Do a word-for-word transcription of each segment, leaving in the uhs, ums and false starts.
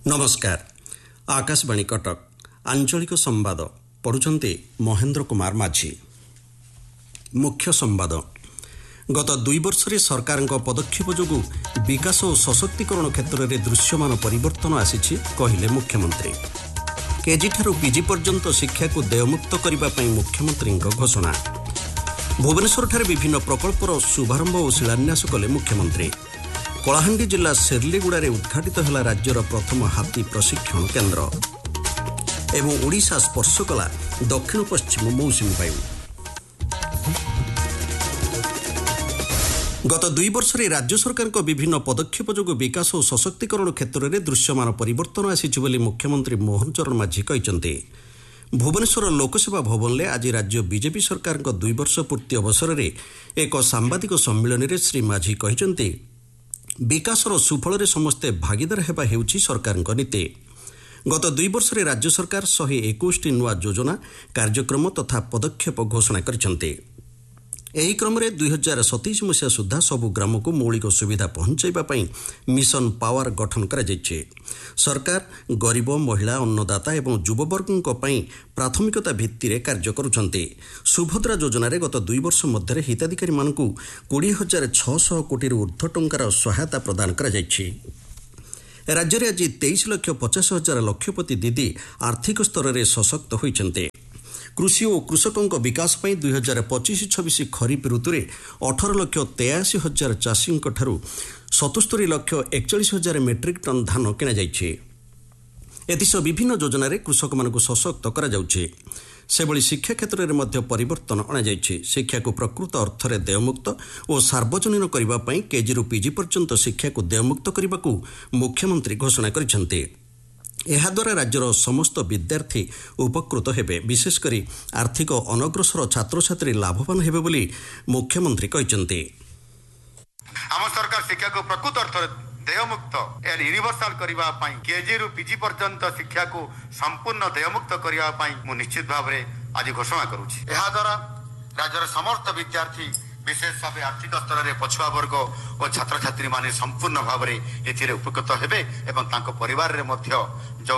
नमस्कार आकाशवाणी कटक आंचलिक संवाद पढ़ुचंती महेंद्र कुमार माझी। मुख्य संवाद गत दुई वर्ष सरकार पदक्षेप जोगु विकास और सशक्तिकरण क्षेत्र में दृश्यमान परिवर्तन आसी कहले मुख्यमंत्री। केजी ठारू पीजी पर्यंत शिक्षा को देयमुक्त करने मुख्यमंत्री घोषणा। भुवनेश्वर ठारे विभिन्न प्रकल्पर शुभारंभ और शिलान्यास कले मुख्यमंत्री। कलाहांडी जिला शेरलीगुड़ा उद्घाटित है राज्यर प्रथम हाथी प्रशिक्षण केन्द्र एवं ओडिशा स्पर्श कला दक्षिण पश्चिम मौसुमी वायु। गत दुई वर्ष राज्य सरकार विभिन्न पदक्षेप जोगु विकास और सशक्तिकरण क्षेत्र में दृश्यमान परिवर्तन आसी मुख्यमंत्री मोहन चरण माझी कहते। भुवनेश्वर लोकसेवा भवन में आज राज्य बीजेपी सरकार दुई वर्ष पूर्ति अवसर में एक सांबादिक सम्मेलन में श्री माझी कहते विकासर सुफल समस्ते भागीदार हेबा हेउछि सरकार नीति। गत दुई वर्ष राज्य सरकार शहे एकुश नुआ योजना कार्यक्रम तथा पदक्षेप घोषणा करिसेंते। एही क्रम में दुई हजार सतैश मसीहा सुधा सबु ग्राम को मौलिक सुविधा पहुंचाइबा पई मिशन पावर गठन करा जायछि। सरकार गरीब महिला अन्नदाता एवं युववर्गों पई प्राथमिकता भित्ति रे कार्य करुछंते। सुभद्रा योजना रे गत दुई वर्ष मध्य हिताधिकारी मानकु बीस हजार छह सौ कोटी ऊर्ध्व टंकार सहायता प्रदान करा जायछि। राज्य में आज तेईस लक्ष पचास हजार लक्षपति दीदी आर्थिक स्तर में सशक्त होइछन्ते। कृषि और कृषकों विकास पर दुई हजार पचिश छब्बीस खरीफ ऋतु में अठर लक्ष तेयासी हजार चाषी सतुस्तरी लक्ष एकचाश हजार मेट्रिक टन धान किणा जाइछे। एतिस विभिन्न योजन कृषक मानक सशक्त करा जाउछे। सेभली शिक्षा क्षेत्र में मध्य परिवर्तन अणा जाइछे। शिक्षा को प्रकृत अर्थ में देयमुक्त और सार्वजनीन करबा पई केजी रु पीजी पर्यंत शिक्षा को देयमुक्त करने को मुख्यमंत्री घोषणा करिसेंते। एहाद्वारा राज्यर समस्त विद्यार्थी उपकृत हेबे। विशेषकर आर्थिक अनग्रसर छात्र छात्री लाभवान हेबे बोली मुख्यमंत्री कहते। आम सरकार शिक्षा को प्रकृत अर्थ देयमुक्त एंड यूनिवर्सल करबा पई केजी रु पीजी पर्यंत शिक्षा को संपूर्ण देयमुक्त करबा पई मु निश्चित भाव में आज घोषणा करूछि। एहाद्वारा राज्यर समस्त विद्यार्थी विशेष भाव आर्थिक स्तर में पछुआ वर्ग और छात्र छात्री माने संपूर्ण भाव में एथिरे उपकृत हेबे एवं तांको परिवार रे मध्य जो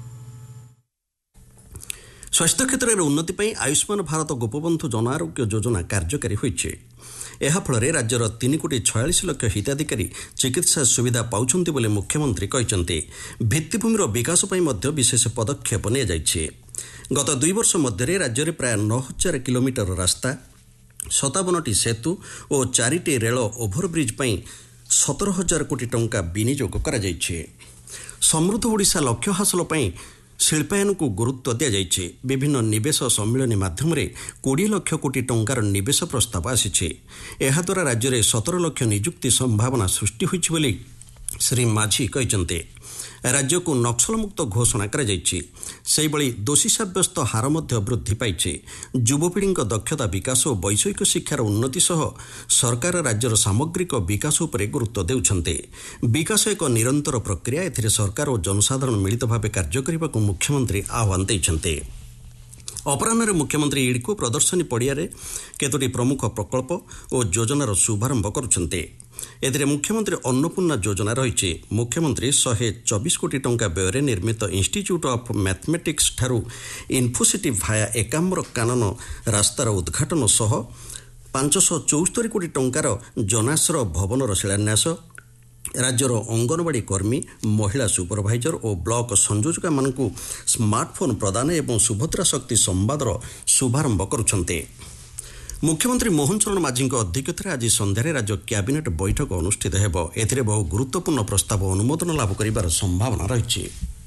स्वास्थ्य क्षेत्र में उन्नति पर आयुष्मान भारत गोपबंधु जन आरोग्य योजना कार्यकारी होइछे। एहा फଳରେ राज्यर तीन कोटी छयालीस लक्ष हिताधिकारी चिकित्सा सुविधा पाउछन्ति बोले मुख्यमंत्री कहते। भित्तिभूमिर विकास पर मध्य विशेष पदक्षेप निया जाइछे। गत दुई वर्ष मध्य राज्य में प्राय नौ हजार किलोमीटर रास्ता सतावन टी सेतु और चारिटी रेल ओभरब्रिज पर सतर हजार कोटी टंका विनियोग करा जाइछे। समृद्ध ओडिशा लक्ष्य हासिल पर शिल्पायन को गुरुत्व दि जाइछे। विभिन्न निवेश सम्मेलन माध्यम बीस लक्ष कोटी टंकार निवेश प्रस्ताव आसीछे। एहाद्वारा राज्य में सतर लक्ष नियुक्ति संभावना सृष्टि होइछि बोली श्री माझी कहते। राज्य को नक्सल मुक्त घोषणा करा जाइछि। सेहि भली दोषी साब्यस्त हार मध्य वृद्धि पाइछे। युवपीढ़ी दक्षता विकास और वैषयिक शिक्षार उन्नति सह सरकार राज्यर सामग्रिक विकास उपरे गुरुत्व देउछन्ते। विकास एक निरंतर प्रक्रिया। एथिरे सरकार और जनसाधारण मिलित भाव कार्य करने को मुख्यमंत्री आह्वान देइछन्ते। अपराह्न मुख्यमंत्री इडको प्रदर्शनी पड़िया केतोटी प्रमुख प्रकल्प और योजनार शुभारंभ करुछन्ते। एथिरे मुख्यमंत्री अन्नपूर्णा योजना रही। मुख्यमंत्री शहे चौबीस कोटी टंका व्यय निर्मित इंस्टीट्यूट ऑफ मैथमेटिक्स ठारू इन्फोसिटी भाया एकाम्र कानन रास्तार उद्घाटन सह पांचश चौस्तरी कोटी टंकार जनाश्र भवनर शिलान्यास, राज्यर अंगनवाड़ी कर्मी महिला सुपरभाइजर और ब्लॉक संयोजका मानकु स्मार्टफोन प्रदान एवं सुभद्रा शक्ति संवादर शुभारंभ करुछन्ते। मुख्यमंत्री मोहन चरण माझी अध्यक्षतार आज संध्यारे राज्य कैबिनेट बैठक अनुष्ठित हेबो। एथिरे बहु गुरुत्वपूर्ण प्रस्ताव अनुमोदन लाभ करिबार संभावना रही।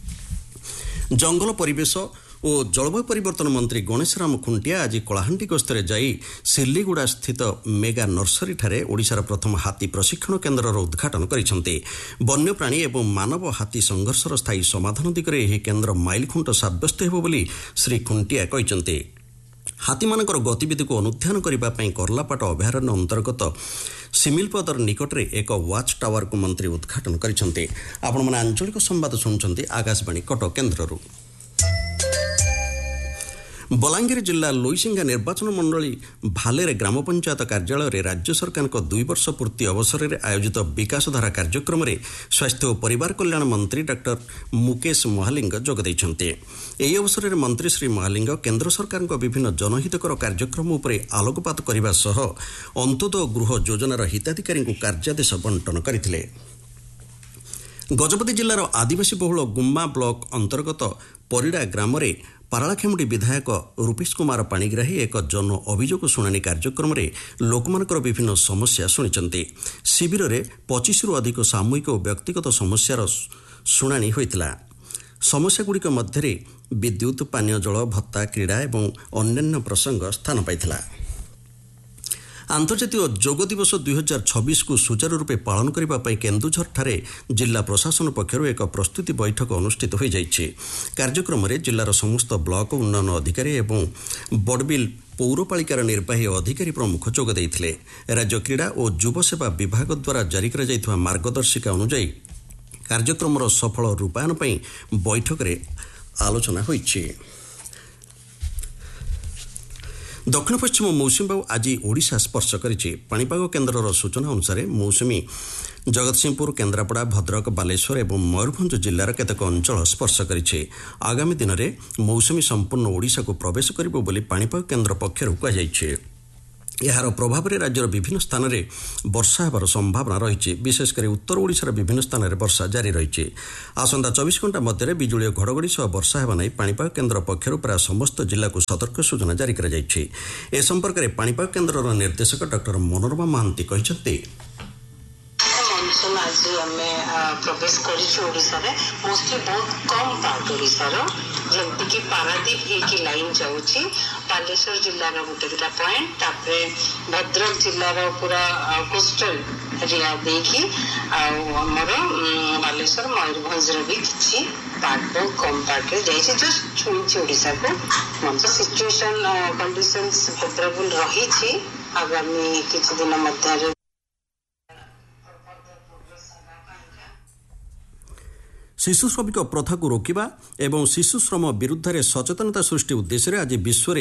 जंगल परिवेश और जलवायु परिवर्तन मंत्री गणेश राम खुंटिया आज कलाहांडी गस्तर जाई सिल्लीगुड़ा स्थित मेगा नर्सरी ठारे ओडिशार प्रथम हाथी प्रशिक्षण केन्द्रर उद्घाटन करिसेंते। वन्यप्राणी एवं मानव हाथी संघर्षर स्थायी समाधान दिगरे एही केन्द्र माइलखुंट साब्यस्त हेबो बोली श्री खुंटिया कहते। हाथी मानकर गतिविधि को अनुध्यान करने करलापाट अभयारण्य अंतर्गत सिमिलपदर निकटरे एक वाच टावर को मंत्री उद्घाटन करिसेंते। आपण माने आंचलिक संवाद सुनुचंती आकाशवाणी कटक केन्द्ररू। ବଲାଙ୍ଗୀର ଜିଲ୍ଲା ଲୋଇସିଙ୍ଗା ନିର୍ବାଚନ ମଣ୍ଡଳୀ ଭାଲେରେ ଗ୍ରାମ ପଞ୍ଚାୟତ କାର୍ଯ୍ୟାଳୟରେ ରାଜ୍ୟ ସରକାରଙ୍କ ଦୁଇ ବର୍ଷ ପୂର୍ତ୍ତି ଅବସରରେ ଆୟୋଜିତ ବିକାଶଧାରା କାର୍ଯ୍ୟକ୍ରମରେ ସ୍ୱାସ୍ଥ୍ୟ ଓ ପରିବାର କଲ୍ୟାଣ ମନ୍ତ୍ରୀ ଡକ୍ଟର ମୁକେଶ ମହାଲିଙ୍ଗ ଯୋଗ ଦେଇଛନ୍ତି। ଏହି ଅବସରରେ ମନ୍ତ୍ରୀ ଶ୍ରୀ ମହାଲିଙ୍ଗ କେନ୍ଦ୍ର ସରକାରଙ୍କ ବିଭିନ୍ନ ଜନହିତକର କାର୍ଯ୍ୟକ୍ରମ ଉପରେ ଆଲୋକପାତ କରିବା ସହ ଅନ୍ତୋଦୟ ଗୃହ ଯୋଜନାର ହିତାଧିକାରୀଙ୍କୁ କାର୍ଯ୍ୟାଦେଶ ବଣ୍ଟନ କରିଥିଲେ। ଗଜପତି ଜିଲ୍ଲାର ଆଦିବାସୀ ବହୁଳ ଗୁମ୍ମା ବ୍ଲକ ଅନ୍ତର୍ଗତ ପରିଡ଼ା ଗ୍ରାମରେ ପାରଳାଖେମୁଣ୍ଡି ବିଧାୟକ ରୂପେଶ କୁମାର ପାଣିଗ୍ରାହୀ ଏକ ଜନ ଅଭିଯୋଗ ଶୁଣାଣି କାର୍ଯ୍ୟକ୍ରମରେ ଲୋକମାନଙ୍କର ବିଭିନ୍ନ ସମସ୍ୟା ଶୁଣିଛନ୍ତି। ଶିବିରରେ ପଚିଶରୁ ଅଧିକ ସାମୂହିକ ଓ ବ୍ୟକ୍ତିଗତ ସମସ୍ୟାର ଶୁଣାଣି ହୋଇଥିଲା। ସମସ୍ୟାଗୁଡ଼ିକ ମଧ୍ୟରେ ବିଦ୍ୟୁତ୍, ପାନୀୟ ଜଳ, ଭତ୍ତା, କ୍ରୀଡ଼ା ଏବଂ ଅନ୍ୟାନ୍ୟ ପ୍ରସଙ୍ଗ ସ୍ଥାନ ପାଇଥିଲା। ଆନ୍ତର୍ଜାତୀୟ ଯୋଗ ଦିବସ ଦୁଇ ହଜାର ଛବିଶକୁ ସୁଚାରୁ ରୂପେ ପାଳନ କରିବା ପାଇଁ କେନ୍ଦୁଝରଠାରେ ଜିଲ୍ଲା ପ୍ରଶାସନ ପକ୍ଷରୁ ଏକ ପ୍ରସ୍ତୁତି ବୈଠକ ଅନୁଷ୍ଠିତ ହୋଇଯାଇଛି। କାର୍ଯ୍ୟକ୍ରମରେ ଜିଲ୍ଲାର ସମସ୍ତ ବ୍ଲକ ଉନ୍ନୟନ ଅଧିକାରୀ ଏବଂ ବଡ଼ବିଲ୍ ପୌରପାଳିକାର ନିର୍ବାହୀ ଅଧିକାରୀ ପ୍ରମୁଖ ଯୋଗ ଦେଇଥିଲେ। ରାଜ୍ୟ କ୍ରୀଡ଼ା ଓ ଯୁବ ସେବା ବିଭାଗ ଦ୍ୱାରା ଜାରି କରାଯାଇଥିବା ମାର୍ଗଦର୍ଶିକା ଅନୁଯାୟୀ କାର୍ଯ୍ୟକ୍ରମର ସଫଳ ରୂପାୟନ ପାଇଁ ବୈଠକରେ ଆଲୋଚନା ହୋଇଛି। ଦକ୍ଷିଣ ପଶ୍ଚିମ ମୌସୁମୀ ବାୟୁ ଆଜି ଓଡ଼ିଶା ସ୍ପର୍ଶ କରିଛି। ପାଣିପାଗ କେନ୍ଦ୍ରର ସୂଚନା ଅନୁସାରେ ମୌସୁମୀ ଜଗତସିଂହପୁର, କେନ୍ଦ୍ରାପଡ଼ା, ଭଦ୍ରକ, ବାଲେଶ୍ୱର ଏବଂ ମୟୂରଭଞ୍ଜ ଜିଲ୍ଲାର କେତେକ ଅଞ୍ଚଳ ସ୍ପର୍ଶ କରିଛି। ଆଗାମୀ ଦିନରେ ମୌସୁମୀ ସମ୍ପୂର୍ଣ୍ଣ ଓଡ଼ିଶାକୁ ପ୍ରବେଶ କରିବ ବୋଲି ପାଣିପାଗ କେନ୍ଦ୍ର ପକ୍ଷରୁ କୁହାଯାଇଛି। ଏହାର ପ୍ରଭାବରେ ରାଜ୍ୟର ବିଭିନ୍ନ ସ୍ଥାନରେ ବର୍ଷା ହେବାର ସମ୍ଭାବନା ରହିଛି। ବିଶେଷକରି ଉତ୍ତର ଓଡ଼ିଶାର ବିଭିନ୍ନ ସ୍ଥାନରେ ବର୍ଷା ଜାରି ରହିଛି। ଆସନ୍ତା ଚବିଶ ଘଣ୍ଟା ମଧ୍ୟରେ ବିଜୁଳି ଓ ଘଡ଼ଘଡ଼ି ସହ ବର୍ଷା ହେବା ନେଇ ପାଣିପାଗ କେନ୍ଦ୍ର ପକ୍ଷରୁ ପ୍ରାୟ ସମସ୍ତ ଜିଲ୍ଲାକୁ ସତର୍କ ସୂଚନା ଜାରି କରାଯାଇଛି। ଏ ସମ୍ପର୍କରେ ପାଣିପାଗ କେନ୍ଦ୍ରର ନିର୍ଦ୍ଦେଶକ ଡକ୍ଟର ମନୋରମା ମହାନ୍ତି କହିଛନ୍ତି, ମନସୁନ୍ ଆଜି ଆମେ ପ୍ରବେଶ କରିଛୁ ଓଡ଼ିଶାରେ। ମୋଷ୍ଟଲି ବହୁତ କମ୍ ପାର୍ଟ ଓଡ଼ିଶାର, ଯେମିତିକି ପାରାଦୀପ ହେଇକି ଲାଇନ୍ ଯାଉଛି, ବାଲେଶ୍ୱର ଜିଲ୍ଲାର ଗୋଟେ ଦୁଇଟା ପଏଣ୍ଟ, ତାପରେ ଭଦ୍ରକ ଜିଲ୍ଲାର ପୁରା କୋଷ୍ଟାଲ ଏରିଆ ଦେଇକି ଆଉ ଆମର ବାଲେଶ୍ୱର ମୟୂରଭଞ୍ଜର ବି କିଛି ପାର୍ଟ ବହୁତ କମ୍ ପାର୍ଟରେ ଯାଇଛି, ଜଷ୍ଟ ଛୁଇଁଛି ଓଡ଼ିଶାକୁ। ସିଚୁଏସନ୍ କଣ୍ଡିସନ୍ସ ଫେଭରେବୁଲ୍ ରହିଛି ଆଗାମୀ କିଛି ଦିନ ମଧ୍ୟରେ। ଶିଶୁ ଶ୍ରମିକ ପ୍ରଥାକୁ ରୋକିବା ଏବଂ ଶିଶୁ ଶ୍ରମ ବିରୁଦ୍ଧରେ ସଚେତନତା ସୃଷ୍ଟି ଉଦ୍ଦେଶ୍ୟରେ ଆଜି ବିଶ୍ୱରେ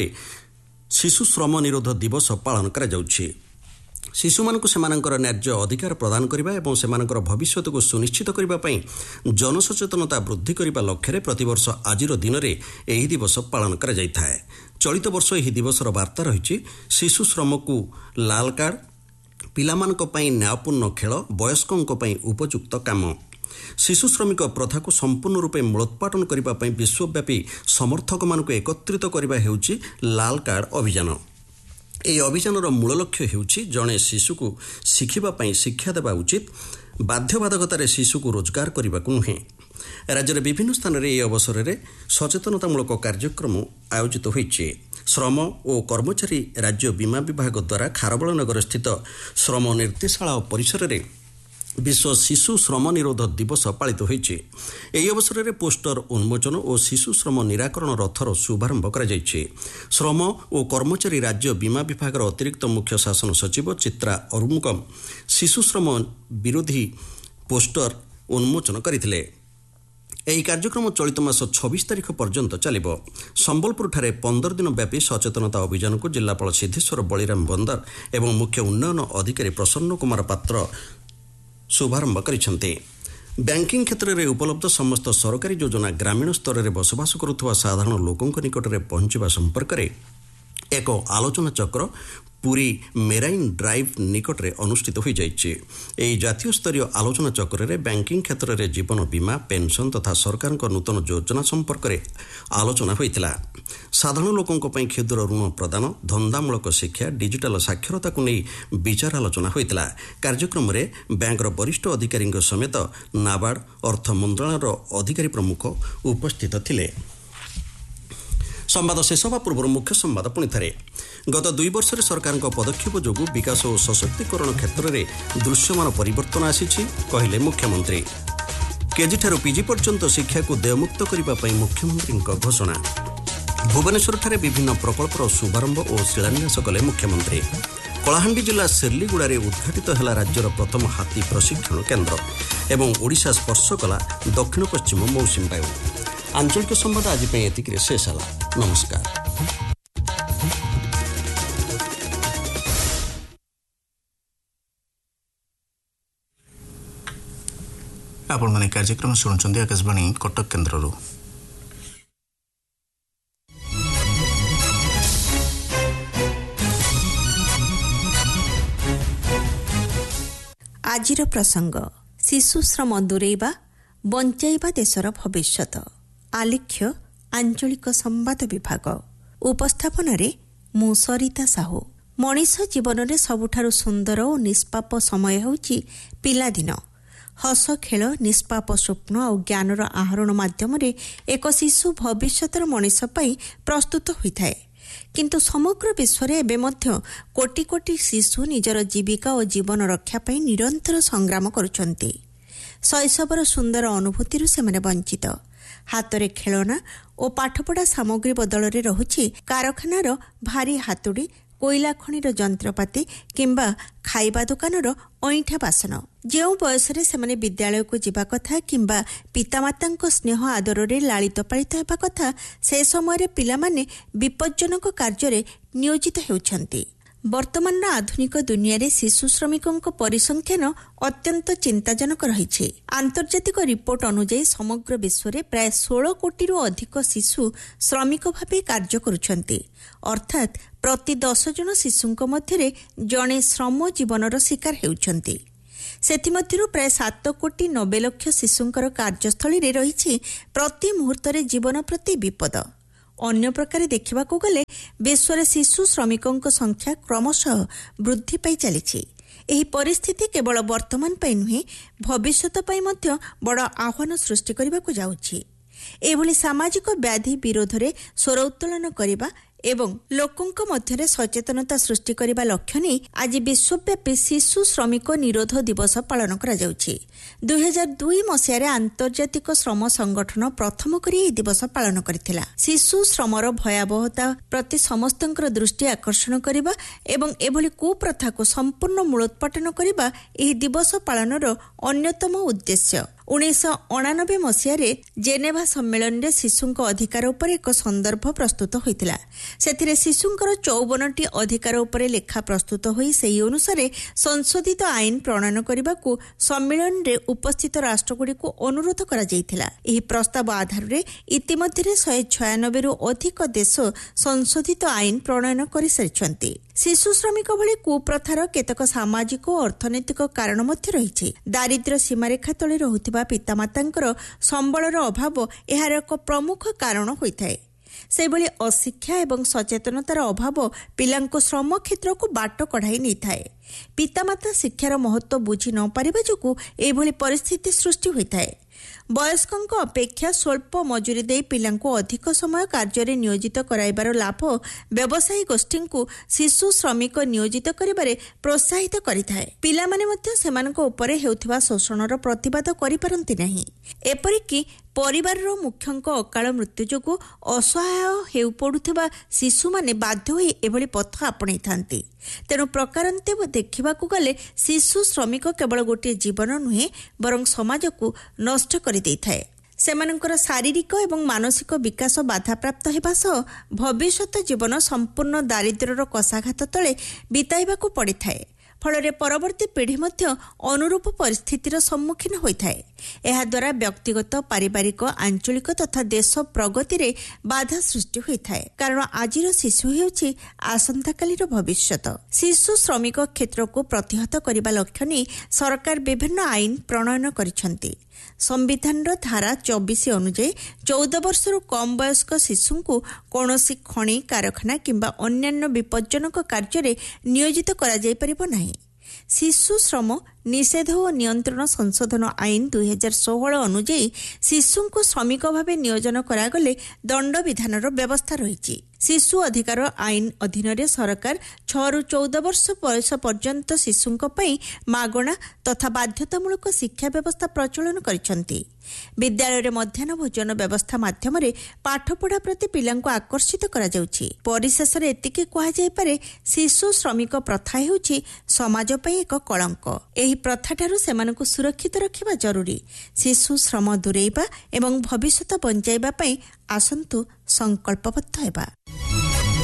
ଶିଶୁ ଶ୍ରମ ନିରୋଧ ଦିବସ ପାଳନ କରାଯାଉଛି। ଶିଶୁମାନଙ୍କୁ ସେମାନଙ୍କର ନ୍ୟାଯ୍ୟ ଅଧିକାର ପ୍ରଦାନ କରିବା ଏବଂ ସେମାନଙ୍କର ଭବିଷ୍ୟତକୁ ସୁନିଶ୍ଚିତ କରିବା ପାଇଁ ଜନସଚେତନତା ବୃଦ୍ଧି କରିବା ଲକ୍ଷ୍ୟରେ ପ୍ରତିବର୍ଷ ଆଜିର ଦିନରେ ଏହି ଦିବସ ପାଳନ କରାଯାଇଥାଏ। ଚଳିତ ବର୍ଷ ଏହି ଦିବସର ବାର୍ତ୍ତା ରହିଛି, ଶିଶୁ ଶ୍ରମକୁ ଲାଲ କାର୍ଡ, ପିଲାମାନଙ୍କ ପାଇଁ ନ୍ୟାୟପୂର୍ଣ୍ଣ ଖେଳ, ବୟସ୍କଙ୍କ ପାଇଁ ଉପଯୁକ୍ତ କାମ। ଶିଶୁ ଶ୍ରମିକ ପ୍ରଥାକୁ ସମ୍ପୂର୍ଣ୍ଣ ରୂପେ ମୂଳୋତ୍ପାଟନ କରିବା ପାଇଁ ବିଶ୍ୱବ୍ୟାପୀ ସମର୍ଥକମାନଙ୍କୁ ଏକତ୍ରିତ କରିବା ହେଉଛି ଲାଲ କାର୍ଡ ଅଭିଯାନ। ଏହି ଅଭିଯାନର ମୂଳ ଲକ୍ଷ୍ୟ ହେଉଛି ଜଣେ ଶିଶୁକୁ ଶିଖିବା ପାଇଁ ଶିକ୍ଷା ଦେବା ଉଚିତ, ବାଧ୍ୟବାଧକତାରେ ଶିଶୁକୁ ରୋଜଗାର କରିବାକୁ ନୁହେଁ। ରାଜ୍ୟର ବିଭିନ୍ନ ସ୍ଥାନରେ ଏହି ଅବସରରେ ସଚେତନତାମୂଳକ କାର୍ଯ୍ୟକ୍ରମ ଆୟୋଜିତ ହୋଇଛି। ଶ୍ରମ ଓ କର୍ମଚାରୀ ରାଜ୍ୟ ବୀମା ବିଭାଗ ଦ୍ୱାରା ଖାରବେଳନଗର ସ୍ଥିତ ଶ୍ରମ ନିର୍ଦ୍ଦେଶାଳୟ ପରିସରରେ ବିଶ୍ୱ ଶିଶୁ ଶ୍ରମ ନିରୋଧ ଦିବସ ପାଳିତ ହୋଇଛି। ଏହି ଅବସରରେ ପୋଷ୍ଟର ଉନ୍ମୋଚନ ଓ ଶିଶୁ ଶ୍ରମ ନିରାକରଣ ରଥର ଶୁଭାରମ୍ଭ କରାଯାଇଛି। ଶ୍ରମ ଓ କର୍ମଚାରୀ ରାଜ୍ୟ ବୀମା ବିଭାଗର ଅତିରିକ୍ତ ମୁଖ୍ୟ ଶାସନ ସଚିବ ଚିତ୍ରା ଅରୁମୁଗମ୍ ଶିଶୁ ଶ୍ରମ ବିରୋଧୀ ପୋଷ୍ଟର ଉନ୍ମୋଚନ କରିଥିଲେ। ଏହି କାର୍ଯ୍ୟକ୍ରମ ଚଳିତ ମାସ ଛବିଶ ତାରିଖ ପର୍ଯ୍ୟନ୍ତ ଚାଲିବ। ସମ୍ବଲପୁରଠାରେ ପନ୍ଦର ଦିନ ବ୍ୟାପୀ ସଚେତନତା ଅଭିଯାନକୁ ଜିଲ୍ଲାପାଳ ସିଦ୍ଧେଶ୍ୱର ବଳିରାମ ବନ୍ଦର ଏବଂ ମୁଖ୍ୟ ଉନ୍ନୟନ ଅଧିକାରୀ ପ୍ରସନ୍ନ କୁମାର ପାତ୍ର ଶୁଭାରମ୍ଭ କରିଛନ୍ତି। ବ୍ୟାଙ୍କିଂ କ୍ଷେତ୍ରରେ ଉପଲବ୍ଧ ସମସ୍ତ ସରକାରୀ ଯୋଜନା ଗ୍ରାମୀଣ ସ୍ତରରେ ବସବାସ କରୁଥିବା ସାଧାରଣ ଲୋକଙ୍କ ନିକଟରେ ପହଞ୍ଚିବା ସମ୍ପର୍କରେ ଏକ ଆଲୋଚନା ଚକ୍ର ପୁରୀ ମେରାଇନ୍ ଡ୍ରାଇଭ୍ ନିକଟରେ ଅନୁଷ୍ଠିତ ହୋଇଯାଇଛି। ଏହି ଜାତୀୟ ସ୍ତରୀୟ ଆଲୋଚନା ଚକ୍ରରେ ବ୍ୟାଙ୍କିଂ କ୍ଷେତ୍ରରେ ଜୀବନ ବୀମା, ପେନ୍ସନ୍ ତଥା ସରକାରଙ୍କ ନୂତନ ଯୋଜନା ସମ୍ପର୍କରେ ଆଲୋଚନା ହୋଇଥିଲା। ସାଧାରଣ ଲୋକଙ୍କ ପାଇଁ କ୍ଷୁଦ୍ର ଋଣ ପ୍ରଦାନ, ଧନ୍ଦାମୂଳକ ଶିକ୍ଷା, ଡିଜିଟାଲ ସାକ୍ଷରତାକୁ ନେଇ ବିଚାର ଆଲୋଚନା ହୋଇଥିଲା। କାର୍ଯ୍ୟକ୍ରମରେ ବ୍ୟାଙ୍କର ବରିଷ୍ଠ ଅଧିକାରୀଙ୍କ ସମେତ ନାବାର୍ଡ, ଅର୍ଥ ମନ୍ତ୍ରଣାଳୟର ଅଧିକାରୀ ପ୍ରମୁଖ ଉପସ୍ଥିତ ଥିଲେ। ସମ୍ବାଦ ଶେଷ ହେବା ପୂର୍ବରୁ ମୁଖ୍ୟ ସମ୍ବାଦ ପୁଣିଥରେ। ଗତ ଦୁଇ ବର୍ଷରେ ସରକାରଙ୍କ ପଦକ୍ଷେପ ଯୋଗୁଁ ବିକାଶ ଓ ସଶକ୍ତିକରଣ କ୍ଷେତ୍ରରେ ଦୃଶ୍ୟମାନ ପରିବର୍ତ୍ତନ ଆସିଛି, କହିଲେ ମୁଖ୍ୟମନ୍ତ୍ରୀ। କେଜିଠାରୁ ପିଜି ପର୍ଯ୍ୟନ୍ତ ଶିକ୍ଷାକୁ ଦେୟମୁକ୍ତ କରିବା ପାଇଁ ମୁଖ୍ୟମନ୍ତ୍ରୀଙ୍କ ଘୋଷଣା। ଭୁବନେଶ୍ୱରଠାରେ ବିଭିନ୍ନ ପ୍ରକଳ୍ପର ଶୁଭାରମ୍ଭ ଓ ଶିଳାନ୍ୟାସ କଲେ ମୁଖ୍ୟମନ୍ତ୍ରୀ। କଳାହାଣ୍ଡି ଜିଲ୍ଲା ସେର୍ଲିଗୁଡ଼ାରେ ଉଦ୍ଘାଟିତ ହେଲା ରାଜ୍ୟର ପ୍ରଥମ ହାତୀ ପ୍ରଶିକ୍ଷଣ କେନ୍ଦ୍ର ଏବଂ ଓଡ଼ିଶା ସ୍ପର୍ଶ କଲା ଦକ୍ଷିଣ ପଶ୍ଚିମ ମୌସୁମୀ ବାୟୁ। ଆଞ୍ଚଳିକ ସମ୍ବାଦ ଆଜି ପାଇଁ ଏତିକିରେ ଶେଷ ହେଲା। ନମସ୍କାର। आपण माने कार्यक्रम शुणुचंदी आकाशवाणी कटक केन्द्ररू। आजिर प्रसंग शिशु श्रम दूरेइबा बंचाइबा देशर भविष्यत। आलेख्य आंचलिक संवाद विभाग। उपस्थापन रे मु सरिता साहू। मनीष जीवन में सबुठारु सुंदर और निष्पाप समय होउची पिलादिन। हस खेल निष्पाप स्वप्न और ज्ञानर आहरण माध्यम एक शिशु भविष्यतर मनीष पाई प्रस्तुत होता है। किंतु समग्र विश्व में एबे मध्य कोटि कोटि शिशु निजर जीविका और जीवन रक्षा पाई निरंतर संग्राम करुछंती। शैशवर सुंदर अनुभूति से माने वंचित। हातरे खेलना और पाठपढ़ा सामग्री बदल रे रहुछि कारखानार भारी हातुड़ी, कोईला खनिर जंत्रपाति किंबा खाइबा दुकानर अईठा बासन। जो बयस से माने विद्यालय को जीवा कथा किंबा पितामातांको स्नेह आदर रे लालित पालित हेबा कथा से समय पिला माने विपज्जनक कार्य नियोजित हेउछंती। वर्तमान आधुनिक दुनिया रे शिशु श्रमिकों परिसंख्यान अत्यंत चिंताजनक रही। आंतर्जातिक रिपोर्ट अनुसार समग्र विश्व में प्राय सोलह कोटी रु अधिक शिशु श्रमिक भाव कार्य करुछंती। अर्थात प्रति दस जन शिशुंक मध्य जड़े श्रम जीवनर शिकार हेउछंती। सेथिमध्यरु प्राय सात कोटी नब्बे लक्ष शिशुंकर कार्यस्थली रे रही प्रति मुहूर्त जीवन प्रति विपद। अन्य प्रकार देखा गले विश्व शिशु श्रमिकों संख्या क्रमशः वृद्धि पाई चली। एही परिस्थिति केवल वर्तमान पाई नुहे भविष्यत पाई मध्य बड़ आह्वान सृष्टि करने जाउछि। एभली सामाजिक व्याधि विरोध में स्वर उत्तोलन करने एवं लोकों मध्य सचेतनता सृष्टि करने लक्ष्य नहीं आज विश्वव्यापी शिशु श्रमिक निरोध दिवस पालन करा जाउछि। दुई हजार दुई मसीह आंतर्जातिक श्रम संगठन प्रथम करी यह दिवस पालन करथिला। शिशु श्रमर भयावहता प्रति समस्तंकर दृष्टि आकर्षण करबा एवं एभली कुप्रथा को संपूर्ण मूलोत्पाटन करबा यह दिवस पालनर अन्यतम उद्देश्य। उन्नीस अणानबे मसीह जेनेभा सम्मेलन में शिशुंक अधिकार उपर एक संदर्भ प्रस्तुत होइतिला। सेथिरे शिशुंकर चौवन टी अधिकार उपर लेखा प्रस्तुत होई सेही अनुसार संशोधित आईन प्रणयन करबाकू सम्मेलन रे उपस्थित राष्ट्रगुड़ी को अनुरोध करा जायतिला। एही प्रस्ताव आधार रे इतिमধ্যে एक सौ छियानबे रु अधिक देश संशोधित आईन प्रणयन करि सारिछंती। शिशु श्रमिक भली कुप्रथार केतक सामाजिक और अर्थनैतिक कारण मध्य रही। दारिद्र्य सीमारेखा तले रहुथिबा पितामातांकर संबलर अभाव एहार एक प्रमुख कारण होइथाय। सेभली अशिक्षा एवं सचेतनतार अभाव पिलांको श्रम क्षेत्र को बाट कढ़ाई नहीं थाए। पितामाता शिक्षार महत्व बुझी न पारिबा जोगु एभली परिस्थिति सृष्टि होइथाय। वयस्कों अपेक्षा स्वल्प मजूरी दे पिलांको अधिक समय कार्य नियोजित कराइबार लाभ व्यवसायी गोष्ठी को शिशु श्रमिक नियोजित करिबारे प्रोत्साहित करिथाय। पिला माने मध्य सेमानको उपरे हेउथिबा शोषणर प्रतिवाद करि पारंती नाही। एपरिकी परिवारर मुख्यंक अकाल मृत्यु जोगु असहाय हेउ पडुथिबा शिशु माने बाध्य होई एभली पथ आपणै थांती। तेणु प्रकारांते देखिबाकू गले शिशु श्रमिक केवल गोटे जीवन नुहे बरं समाज को नष्ट कर देइथाय। सेमानंकर शारीरिक एवं मानसिक विकास बाधाप्राप्त हेबा सह भविष्यत जीवन संपूर्ण दारिद्र्यर कषाघात तले बिताइबाकू पड़िथाय। फल परवर्ती पीढ़ी मध्य अनुरूप परिस्थितिर सम्मुखीन होइथाय। एहा द्वारा व्यक्तिगत पारिवारिक आंचलिक तथा देश प्रगति रे बाधा सृष्टि होइथाय। कारण आजिर शिशु हेउछि आसंताकालीर भविष्यत। शिशु श्रमिक क्षेत्र को प्रतिहत करिबा लक्ष्य नै सरकार विभिन्न आईन प्रणयन करिसंती। संविधान धारा चौबीस अनुଯାୟୀ चौदह वर्षर कम वयस्क शिशु को कौनसी खणी कारखाना किंबा अन्यान्य विपज्जनक कार्य नियोजित करा जाय परिबो नाही। शिशु श्रम निषेध और नियंत्रण संशोधन आईन दुई हजार षोहल अनुଯାୟୀ शिशु को श्रमिक भाव नियोजन करागले दंड विधानर व्यवस्था रही। शिशु अधिकार आईन अधीन रे सरकार छह रु चौदह वर्ष बयस पर्यंत शिशुंक पई मागणा तथा बाध्यतामूलक शिक्षा व्यवस्था प्रचलन करिसंती। विद्यालय रे मध्याह्न भोजन व्यवस्था माध्यम रे पाठपढ़ा प्रति पिलांको आकर्षित करा जाउछि। परिशेष रे एतिके कहा जाय पारे शिशु श्रमिक प्रथा हेउछि समाज पई एक कलंक। एही प्रथाठारु सेमानकु सुरक्षित रखिबा जरूरी। शिशु श्रम दूरेइबा एवं भविष्यत बंचाइबा पई आसंतु संकल्पबद्ध हेबा।